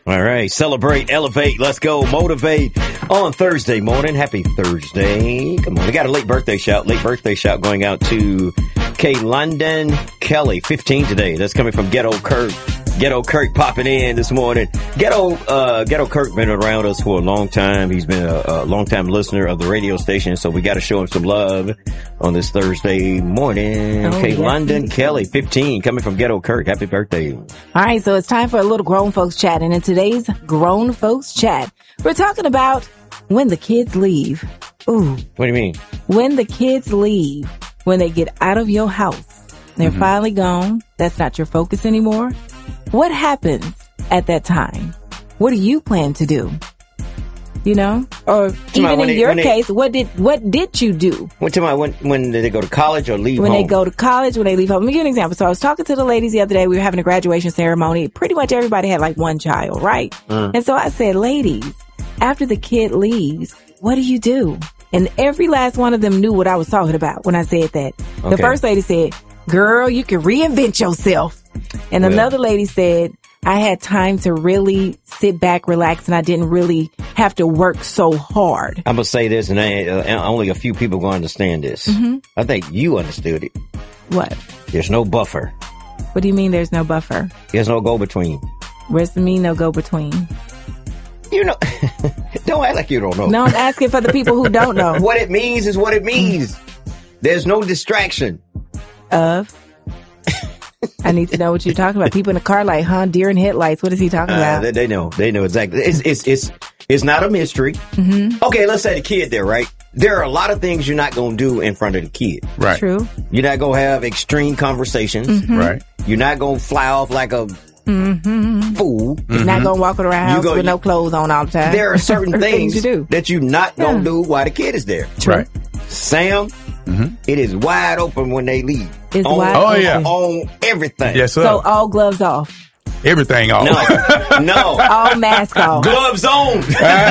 All right. Celebrate, elevate, let's go, motivate on Thursday morning. Happy Thursday. Come on. We got a late birthday shout. Late birthday shout going out to K. London Kelly, 15 today. That's coming from Ghetto Kirk. Ghetto Kirk popping in this morning. Ghetto Kirk been around us for a long time. He's been a long time listener of the radio station, so we got to show him some love on this Thursday morning. Okay, yes. London Kelly, 15, coming from Ghetto Kirk. Happy birthday. All right, so it's time for a little grown folks chat, and in today's grown folks chat, we're talking about when the kids leave. Ooh. What do you mean? When the kids leave, when they get out of your house, they're finally gone. That's not your focus anymore. What happens at that time? What do you plan to do? You know, or even in your case, what did you do? When did they go to college or leave home? When they go to college, when they leave home. Let me give you an example. So I was talking to the ladies the other day. We were having a graduation ceremony. Pretty much everybody had like one child, right? And so I said, ladies, after the kid leaves, what do you do? And every last one of them knew what I was talking about when I said that. Okay. The first lady said, girl, you can reinvent yourself. And another lady said, I had time to really sit back, relax, and I didn't really have to work so hard. I'm going to say this, and only a few people going to understand this. I think you understood it. What? There's no buffer. What do you mean there's no buffer? There's no go-between. Where's the mean no go-between? You know, don't act like you don't know. No, I'm asking for the people who don't know. What it means is what it means. There's no distraction. Of? I need to know what you're talking about. People in the car like, deer in headlights. What is he talking about? They know exactly. It's not a mystery. Okay, let's say the kid there, right? There are a lot of things you're not going to do in front of the kid. Right. True. You're not going to have extreme conversations. Right. You're not going to fly off like a fool. You're not going to walk around the house with no clothes on all the time. There are certain things you do that you're not going to do while the kid is there. True. Right. Sam, it is wide open when they leave. It's wide open. Yeah. On everything. Yes, sir. So all gloves off. Everything off. No. All mask off. Gloves on.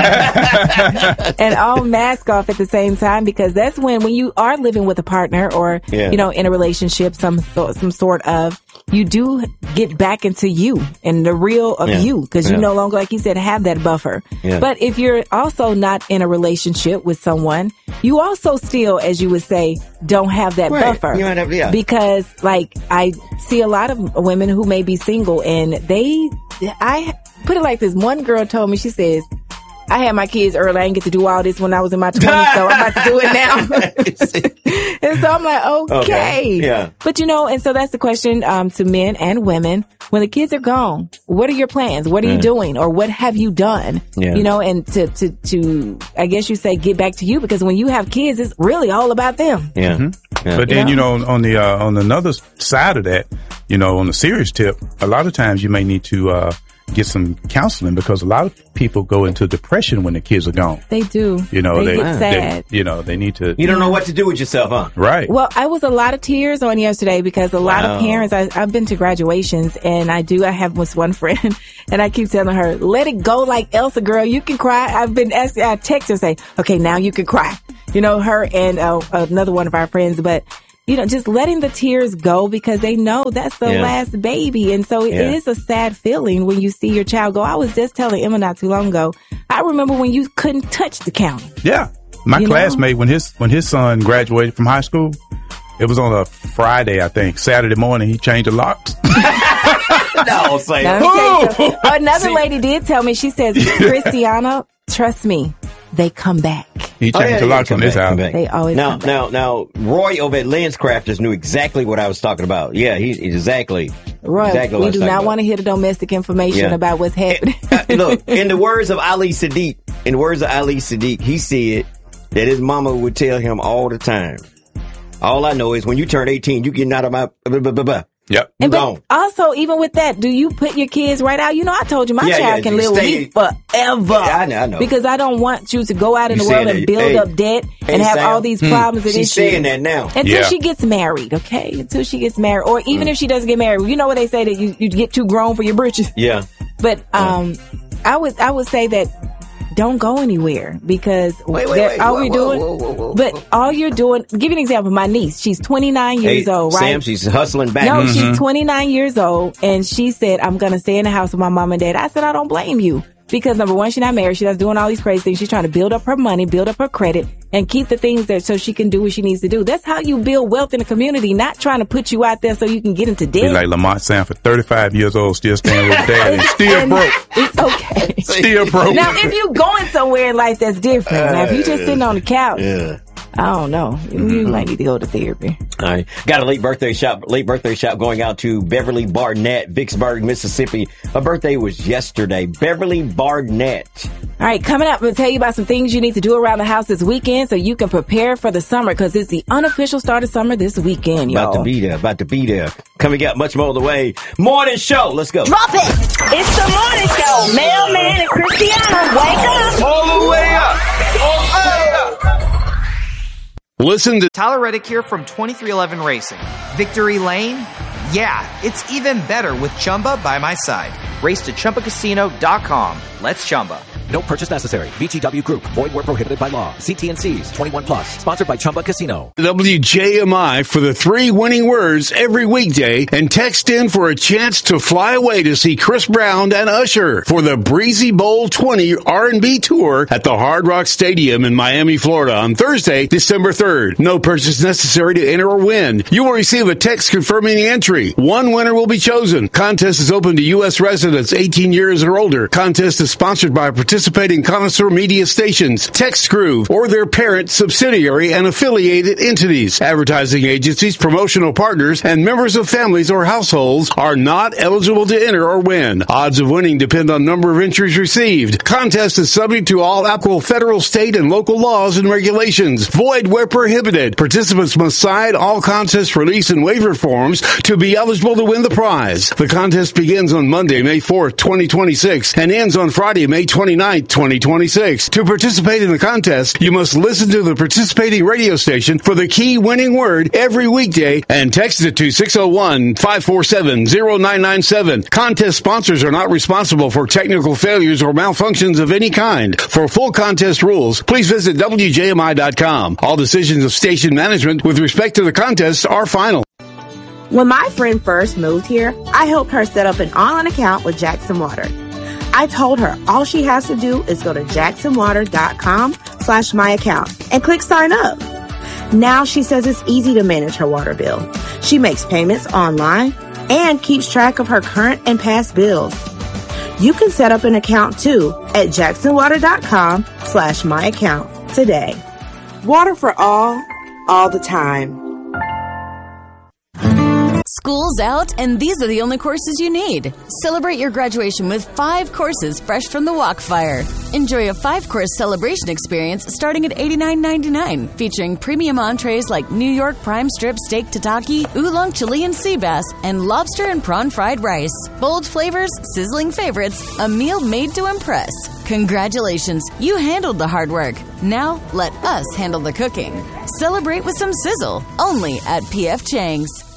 And all mask off at the same time, because that's when you are living with a partner or, you know, in a relationship, some sort of, you do get back into you and the real of you, because you no longer, like you said, have that buffer. Yeah. But if you're also not in a relationship with someone, you also still, as you would say, don't have that buffer. You might have, because like I see a lot of women who may be single and I put it like this. One girl told me, she says, I had my kids early. I didn't get to do all this when I was in my 20s, so I'm about to do it now. And so I'm like, okay. Yeah. But you know, and so that's the question to men and women. When the kids are gone, what are your plans? What are you doing? Or what have you done? Yeah. You know, and to I guess you say get back to you, because when you have kids, it's really all about them. Yeah. Yeah. But then, you know, on another side of that, you know, on the serious tip, a lot of times you may need to get some counseling, because a lot of people go into depression when the kids are gone. They do. You know, they get sad. They need to. You don't know what to do with yourself, huh? Right. Well, I was a lot of tears on yesterday, because a lot of parents, I've been to graduations, and I have this one friend, and I keep telling her, let it go like Elsa, girl. You can cry. I text her and say, okay, now you can cry. You know, her and another one of our friends, but you know, just letting the tears go, because they know that's the last baby. And so it is a sad feeling when you see your child go. I was just telling Emma not too long ago, I remember when you couldn't touch the county. Yeah. My classmate, when his son graduated from high school, it was on a Friday, I think. Saturday morning, he changed the locks. No, say another lady did tell me, she says, Christiana, trust me, they come back. He changed the locks on his house. They always come back. Now, Roy over at Lenscrafters knew exactly what I was talking about. Yeah, he's exactly. Roy, exactly we do not want to hear the domestic information about what's happening. Look, in the words of Ali Sadiq, he said that his mama would tell him all the time, all I know is when you turn 18, you getting out of my blah, blah, blah, blah. Yep. And but also, even with that, do you put your kids right out? You know, I told you my child can live with me forever. Yeah, I know. Because I don't want you to go out in the world and build up debt and have all these problems and issues. She's saying that now. Until she gets married, okay? Until she gets married. Or even if she doesn't get married. You know what they say, that you get too grown for your britches. Yeah. But I would say that don't go anywhere because but all you're doing, give you an example. My niece, she's 29 years old, right? Sam, she's hustling back. No, she's 29 years old, and she said, I'm going to stay in the house with my mom and dad. I said, I don't blame you. Because number one, she's not married. She's not doing all these crazy things. She's trying to build up her money, build up her credit, and keep the things there so she can do what she needs to do. That's how you build wealth in the community, not trying to put you out there so you can get into debt. Be like Lamont Sanford, 35 years old, still staying with dad and still broke. It's okay. Still broke. Now, if you're going somewhere in life, that's different. Now, if you're just sitting on the couch, I don't know. You might need to go to therapy. All right. Got a late birthday shout going out to Beverly Barnett, Vicksburg, Mississippi. Her birthday was yesterday. Beverly Barnett. All right. Coming up, I'm going to tell you about some things you need to do around the house this weekend so you can prepare for the summer because it's the unofficial start of summer this weekend, y'all. About to be there. Coming up much more of the way. Morning show. Let's go. Drop it. It's the morning show. Mailman and Christiana, wake up. All the way up. Listen to Tyler Reddick here from 2311 Racing. Victory Lane? Yeah, it's even better with Chumba by my side. Race to ChumbaCasino.com. Let's Chumba. No purchase necessary. VGW Group. Void where prohibited by law. See T&Cs. 21 plus. Sponsored by Chumba Casino. WJMI for the 3 winning words every weekday and text in for a chance to fly away to see Chris Brown and Usher for the Breezy Bowl 20 R&B tour at the Hard Rock Stadium in Miami, Florida on Thursday, December 3rd. No purchase necessary to enter or win. You will receive a text confirming the entry. One winner will be chosen. Contest is open to U.S. residents 18 years or older. Contest is sponsored by participating connoisseur media stations, Text Groove, or their parent, subsidiary, and affiliated entities. Advertising agencies, promotional partners, and members of families or households are not eligible to enter or win. Odds of winning depend on number of entries received. Contest is subject to all applicable federal, state, and local laws and regulations. Void where prohibited. Participants must sign all contest release and waiver forms to be eligible to win the prize. The contest begins on Monday, May 4th, 2026, and ends on Friday, May 29th, 2026. To participate in the contest, you must listen to the participating radio station for the key winning word every weekday and text it to 601-547-0997. Contest sponsors are not responsible for technical failures or malfunctions of any kind. For full contest rules, please visit WJMI.com. All decisions of station management with respect to the contest are final. When my friend first moved here, I helped her set up an online account with Jackson Water. I told her all she has to do is go to jacksonwater.com/myaccount and click sign up. Now she says it's easy to manage her water bill. She makes payments online and keeps track of her current and past bills. You can set up an account too at jacksonwater.com/myaccount today. Water for all the time. School's out, and these are the only courses you need. Celebrate your graduation with 5 courses fresh from the Walkfire. Enjoy a 5-course celebration experience starting at $89.99, featuring premium entrees like New York prime strip steak tataki, oolong Chilean sea bass, and lobster and prawn fried rice. Bold flavors, sizzling favorites, a meal made to impress. Congratulations, you handled the hard work. Now, let us handle the cooking. Celebrate with some sizzle, only at P.F. Chang's.